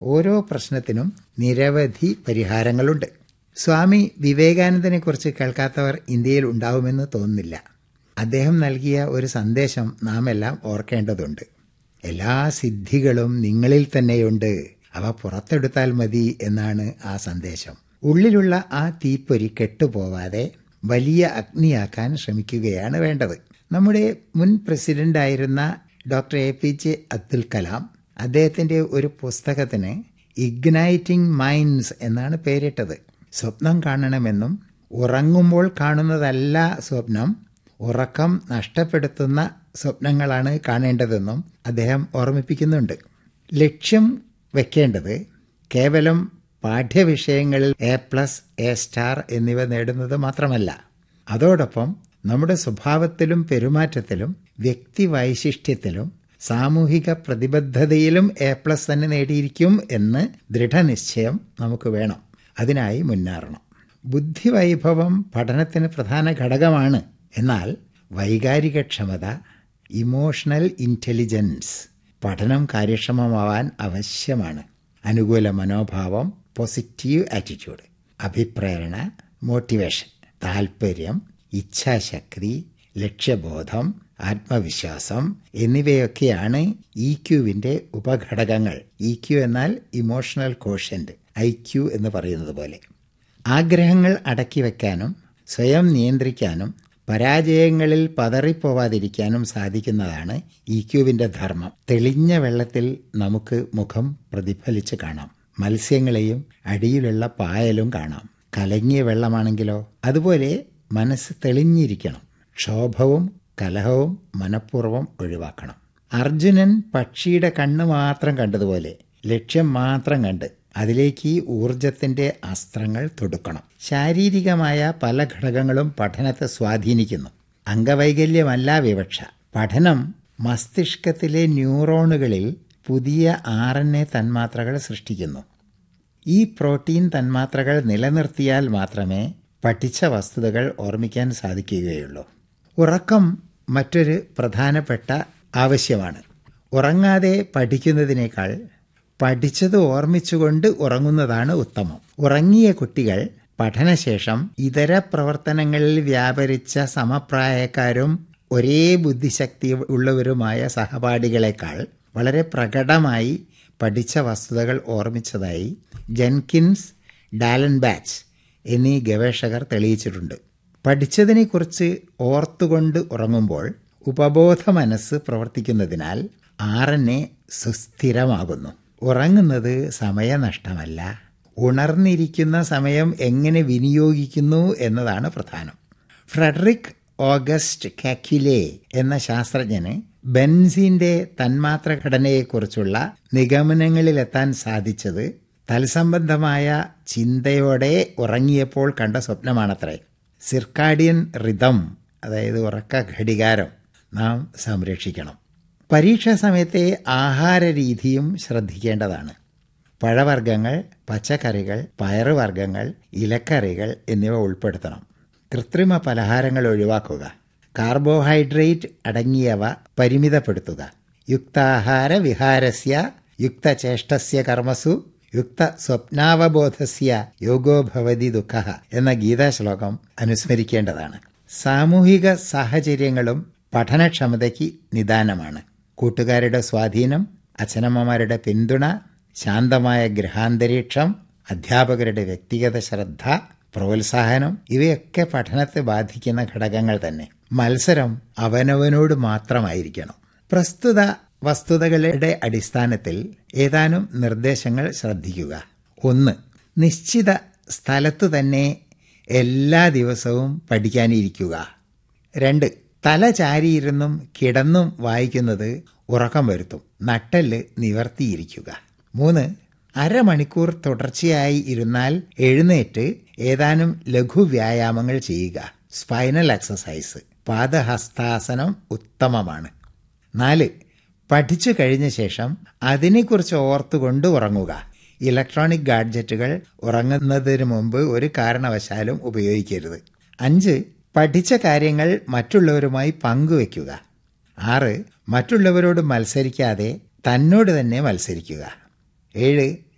ഓരോ പ്രശ്നത്തിനും നിരവധി പരിഹാരങ്ങളുണ്ട്. സ്വാമി വിവേകാനന്ദനെക്കുറിച്ച് കേൾക്കാത്തവർ ഇന്ത്യയിൽ ഉണ്ടാവുമെന്ന് തോന്നുന്നില്ല. അദ്ദേഹം നൽകിയ ഒരു സന്ദേശം നാം എല്ലാം ഓർക്കേണ്ടതുണ്ട്. എല്ലാ സിദ്ധികളും നിങ്ങളിൽ തന്നെയുണ്ട്, അവ പുറത്തെടുത്താൽ മതി എന്നാണ് ആ സന്ദേശം. ഉള്ളിലുള്ള ആ തീപ്പൊരി കെട്ടുപോവാതെ വലിയ അഗ്നിയാക്കാൻ ശ്രമിക്കുകയാണ് വേണ്ടത്. നമ്മുടെ മുൻ പ്രസിഡന്റായിരുന്ന ഡോക്ടർ APJ അബ്ദുൽ കലാം അദ്ദേഹത്തിന്റെ ഒരു പുസ്തകത്തിന് ഇഗ്നൈറ്റിംഗ് മൈൻഡ്സ് എന്നാണ് പേരിട്ടത്. സ്വപ്നം കാണണമെന്നും ഉറങ്ങുമ്പോൾ കാണുന്നതല്ല സ്വപ്നം, ഉറക്കം നഷ്ടപ്പെടുത്തുന്ന സ്വപ്നങ്ങളാണ് കാണേണ്ടതെന്നും അദ്ദേഹം ഓർമ്മിപ്പിക്കുന്നുണ്ട്. ലക്ഷ്യം വെക്കേണ്ടത് കേവലം പാഠ്യവിഷയങ്ങളിൽ A+, A* എന്നിവ നേടുന്നത് മാത്രമല്ല, അതോടൊപ്പം നമ്മുടെ സ്വഭാവത്തിലും പെരുമാറ്റത്തിലും വ്യക്തിവൈശിഷ്ട്യത്തിലും സാമൂഹിക പ്രതിബദ്ധതയിലും A+ തന്നെ നേടിയിരിക്കും എന്ന് ദൃഢനിശ്ചയം നമുക്ക് വേണം. അതിനായി മുന്നേറണം. ബുദ്ധിവൈഭവം പഠനത്തിന് പ്രധാന ഘടകമാണ്. എന്നാൽ വൈകാരികക്ഷമത, ഇമോഷണൽ ഇൻ്റലിജൻസ് പഠനം കാര്യക്ഷമമാവാൻ ആവശ്യമാണ്. അനുകൂല മനോഭാവം, പോസിറ്റീവ് ആറ്റിറ്റ്യൂഡ്, അഭിപ്രേരണ, മോട്ടിവേഷൻ, താൽപ്പര്യം, ഇച്ഛാശക്തി, ലക്ഷ്യബോധം, ആത്മവിശ്വാസം എന്നിവയൊക്കെയാണ് EQവിൻ്റെ ഉപഘടകങ്ങൾ. EQ എന്നാൽ ഇമോഷണൽ കോഷ്യന്റ്, IQ എന്ന് പറയുന്നത് പോലെ. ആഗ്രഹങ്ങൾ അടക്കി വയ്ക്കാനും സ്വയം നിയന്ത്രിക്കാനും പരാജയങ്ങളിൽ പതറിപ്പോവാതിരിക്കാനും സാധിക്കുന്നതാണ് EQവിൻ്റെ ധർമ്മം. തെളിഞ്ഞ വെള്ളത്തിൽ നമുക്ക് മുഖം പ്രതിഫലിച്ച് കാണാം. മത്സ്യങ്ങളെയും അടിയിലുള്ള പായലും കാണാം. കലങ്ങിയ വെള്ളമാണെങ്കിലോ അതുപോലെ മനസ്സ് തെളിഞ്ഞിരിക്കണം. ക്ഷോഭവും കലഹവും മനഃപൂർവ്വം ഒഴിവാക്കണം. അർജുനൻ പക്ഷിയുടെ കണ്ണ് മാത്രം കണ്ടതുപോലെ ലക്ഷ്യം മാത്രം കണ്ട് അതിലേക്ക് ഊർജത്തിന്റെ അസ്ത്രങ്ങൾ തൊടുക്കണം. ശാരീരികമായ പല ഘടകങ്ങളും പഠനത്തെ സ്വാധീനിക്കുന്നു. അംഗവൈകല്യമല്ല വിവക്ഷ. പഠനം മസ്തിഷ്കത്തിലെ ന്യൂറോണുകളിൽ പുതിയ RNA തന്മാത്രകൾ സൃഷ്ടിക്കുന്നു. ഈ പ്രോട്ടീൻ തന്മാത്രകൾ നിലനിർത്തിയാൽ മാത്രമേ പഠിച്ച വസ്തുതകൾ ഓർമ്മിക്കാൻ സാധിക്കുകയുള്ളൂ. ഉറക്കം മറ്റൊരു പ്രധാനപ്പെട്ട ആവശ്യമാണ്. ഉറങ്ങാതെ പഠിക്കുന്നതിനേക്കാൾ പഠിച്ചത് ഓർമ്മിച്ചുകൊണ്ട് ഉറങ്ങുന്നതാണ് ഉത്തമം. ഉറങ്ങിയ കുട്ടികൾ പഠനശേഷം ഇതര പ്രവർത്തനങ്ങളിൽ വ്യാപരിച്ച സമപ്രായക്കാരും ഒരേ ബുദ്ധിശക്തി ഉള്ളവരുമായ സഹപാഠികളെക്കാൾ വളരെ പ്രകടമായി പഠിച്ച വസ്തുതകൾ ഓർമ്മിച്ചതായി ജെൻകിൻസ്, ഡാലൻബാച്ച് എന്നീ ഗവേഷകർ തെളിയിച്ചിട്ടുണ്ട്. പഠിച്ചതിനെക്കുറിച്ച് ഓർത്തുകൊണ്ട് ഉറങ്ങുമ്പോൾ ഉപബോധ മനസ്സ് പ്രവർത്തിക്കുന്നതിനാൽ RNA സുസ്ഥിരമാകുന്നു. ഉറങ്ങുന്നത് സമയനഷ്ടമല്ല, ഉണർന്നിരിക്കുന്ന സമയം എങ്ങനെ വിനിയോഗിക്കുന്നു എന്നതാണ് പ്രധാനം. ഫ്രെഡറിക് ഓഗസ്റ്റ് കാക്യുലെ എന്ന ശാസ്ത്രജ്ഞന് ബെൻസീന്റെ തന്മാത്ര ഘടനയെക്കുറിച്ചുള്ള നിഗമനങ്ങളിലെത്താൻ സാധിച്ചത് തൽസംബന്ധമായ ചിന്തയോടെ ഉറങ്ങിയപ്പോൾ കണ്ട സ്വപ്നമാണത്രേ. സിർക്കാഡിയൻ റിതം, അതായത് ഉറക്ക ഘടികാരം നാം സംരക്ഷിക്കണം. പരീക്ഷാ സമയത്തെ ആഹാരരീതിയും ശ്രദ്ധിക്കേണ്ടതാണ്. പഴവർഗ്ഗങ്ങൾ, പച്ചക്കറികൾ, പയറുവർഗ്ഗങ്ങൾ, ഇലക്കറികൾ എന്നിവ ഉൾപ്പെടുത്തണം. കൃത്രിമ പലഹാരങ്ങൾ ഒഴിവാക്കുക. കാർബോഹൈഡ്രേറ്റ് അടങ്ങിയവ പരിമിതപ്പെടുത്തുക. യുക്താഹാര വിഹാരസ്യ യുക്തചേഷ്ടസ്യ കർമ്മസു യുക്ത സ്വപ്നാവബോധസ്യ യോഗോ ഭവതി ദുഃഖഃ എന്ന ഗീതാശ്ലോകം അനുസ്മരിക്കേണ്ടതാണ്. സാമൂഹിക സാഹചര്യങ്ങളും പഠനക്ഷമതയ്ക്ക് നിദാനമാണ്. കൂട്ടുകാരുടെ സ്വാധീനം, അച്ഛനമ്മമാരുടെ പിന്തുണ, ശാന്തമായ ഗൃഹാന്തരീക്ഷം, അധ്യാപകരുടെ വ്യക്തിഗത ശ്രദ്ധ, പ്രോത്സാഹനം ഇവയൊക്കെ പഠനത്തെ ബാധിക്കുന്ന ഘടകങ്ങൾ തന്നെ. മത്സരം അവനവനോട് മാത്രമായിരിക്കണം. പ്രസ്തുത വസ്തുതകളുടെ അടിസ്ഥാനത്തിൽ ഏതാനും നിർദ്ദേശങ്ങൾ ശ്രദ്ധിക്കുക. 1. നിശ്ചിത സ്ഥലത്തു തന്നെ എല്ലാ ദിവസവും പഠിക്കാനിരിക്കുക. 2. തല ചാരിയിരുന്നും കിടന്നും വായിക്കുന്നത് ഉറക്കം വരുത്തും. നട്ടെല്ല് നിവർത്തിയിരിക്കുക. 3. അരമണിക്കൂർ തുടർച്ചയായി ഇരുന്നാൽ എഴുന്നേറ്റ് ഏതാനും ലഘുവ്യായാമങ്ങൾ ചെയ്യുക. സ്പൈനൽ എക്സസൈസ്, പാദഹസ്താസനം ഉത്തമമാണ്. 4. പഠിച്ചു കഴിഞ്ഞ ശേഷം അതിനെക്കുറിച്ച് ഓർത്തുകൊണ്ട് ഉറങ്ങുക. ഇലക്ട്രോണിക് ഗാഡ്ജറ്റുകൾ ഉറങ്ങുന്നതിന് മുമ്പ് ഒരു കാരണവശാലും ഉപയോഗിക്കരുത്. 5. പഠിച്ച കാര്യങ്ങൾ മറ്റുള്ളവരുമായി പങ്കുവയ്ക്കുക. 6. മറ്റുള്ളവരോട് മത്സരിക്കാതെ തന്നോട് തന്നെ മത്സരിക്കുക. 7.